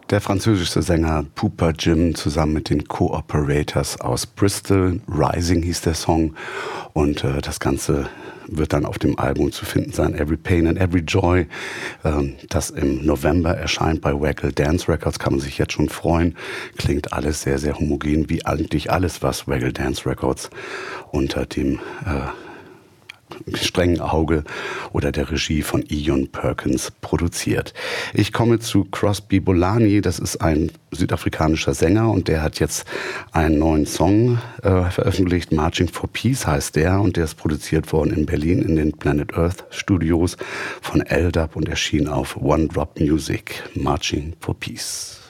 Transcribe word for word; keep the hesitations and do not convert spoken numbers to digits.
Der französische Sänger Pooper Jim zusammen mit den Co-Operators aus Bristol. Rising hieß der Song. Und äh, das Ganze wird dann auf dem Album zu finden sein, Every Pain and Every Joy. Ähm, das im November erscheint bei Waggle Dance Records, kann man sich jetzt schon freuen. Klingt alles sehr, sehr homogen, wie eigentlich alles, was Waggle Dance Records unter dem äh, strengen Auge oder der Regie von Ian Perkins produziert. Ich komme zu Crosby Bolani, das ist ein südafrikanischer Sänger und der hat jetzt einen neuen Song äh, veröffentlicht, Marching for Peace heißt der, und der ist produziert worden in Berlin in den Planet Earth Studios von L-Dub und erschien auf One Drop Music, Marching for Peace.